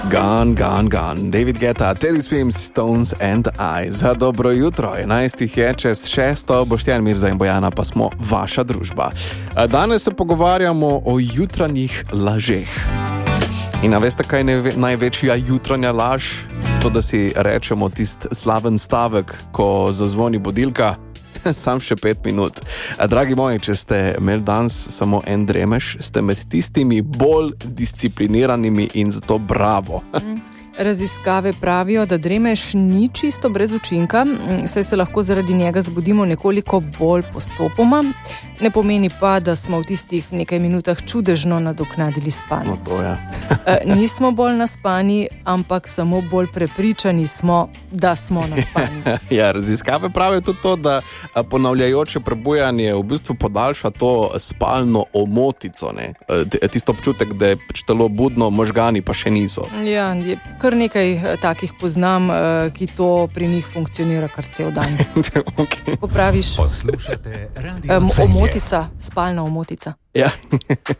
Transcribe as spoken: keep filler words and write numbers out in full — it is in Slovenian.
Gone, gone, gone. David Guetta, Teddy Swims, Stones and Eyes. Dobro jutro, enajstih je čez šesto, Boštjan Mirza in Bojana pa smo vaša družba. Danes se pogovarjamo o jutranjih lažeh. In a veste, kaj je največja jutranja laž? To, da si rečemo tist slaven stavek, ko zazvoni budilka. Sam še pet minut. Dragi moji, če ste imeli danes samo en dremež, ste med tistimi bolj discipliniranimi in zato bravo. Raziskave pravijo, da dremež ni čisto brez učinka, saj se lahko zaradi njega zbudimo nekoliko bolj postopoma. Ne pomeni pa, da smo v tistih nekaj minutah čudežno nadoknadili spanec. No, to, ja. Nismo bolj naspani, ampak samo bolj prepričani smo, da smo naspani. Ja, raziskave pravijo tudi to, da ponavljajoče prebujanje v bistvu podaljša to spalno omotico. Ne? Tisto občutek, da je telo budno, možgani pa še niso. Ja, je kar nekaj takih poznam, ki to pri njih funkcionira kar cel dan. Okay. Popraviš? Poslušate radio um, omotica, spalna omotica. Ja.